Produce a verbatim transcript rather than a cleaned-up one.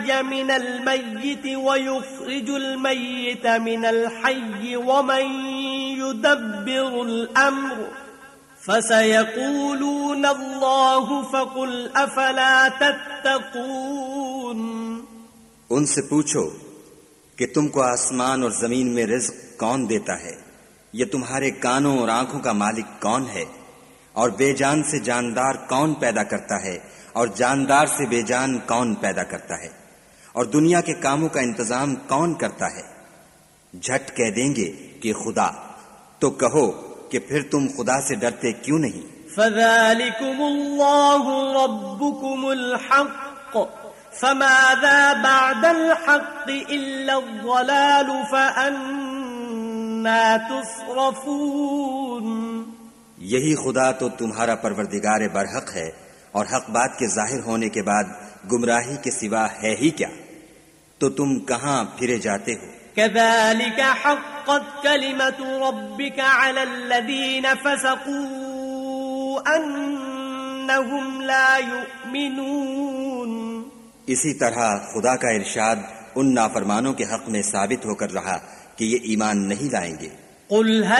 من الميت ويخرج الميت من الحي ومن يدبر الأمر فسيقولون الله فقل أفلا تتقون. ان سے پوچھو کہ تم کو آسمان اور زمین میں رزق کون دیتا ہے، یہ تمہارے کانوں اور آنکھوں کا مالک کون ہے، اور بے جان سے جاندار کون پیدا کرتا ہے اور جاندار سے بے جان کون پیدا کرتا ہے، اور دنیا کے کاموں کا انتظام کون کرتا ہے؟ جھٹ کہہ دیں گے کہ خدا. تو کہو کہ پھر تم خدا سے ڈرتے کیوں نہیں؟ فذلكم الله ربكم الحق فماذا بعد الحق إلا الضلال فأنا تصرفون. یہی خدا تو تمہارا پروردگار برحق ہے، اور حق بات کے ظاہر ہونے کے بعد گمراہی کے سوا ہے ہی کیا؟ تو تم کہاں پھرے جاتے ہو؟ كذلك حقت كلمة ربك على الذين فسقوا أنهم لا يؤمنون. اسی طرح خدا کا ارشاد ان نافرمانوں کے حق میں ثابت ہو کر رہا کہ یہ ایمان نہیں لائیں گے. قل